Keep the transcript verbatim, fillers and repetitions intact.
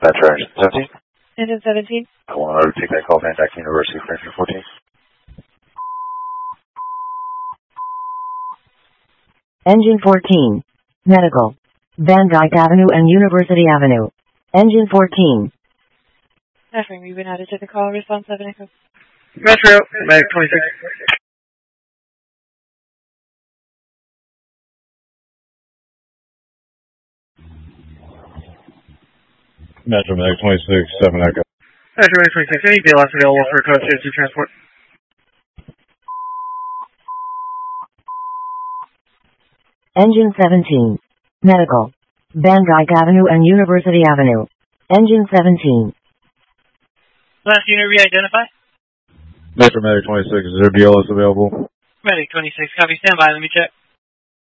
Metro Engine seventeen. Engine seventeen. I want to take that call, Vandyke University for Engine fourteen. Engine fourteen. Medical. Vandyke Avenue and University Avenue. Engine fourteen. Metro, we've been added to the call. Response seven Echo. Metro, Medic twenty-six. Metro Medic twenty-six, seven Echo. Metro Medic twenty-six, any B L S available for code safety transport? Engine seventeen. Medical. Vandyke Avenue and University Avenue. Engine seventeen. Last unit re-identify. Metro Medic twenty-six, is there B L S available? Medic twenty-six, copy, stand by, let me check.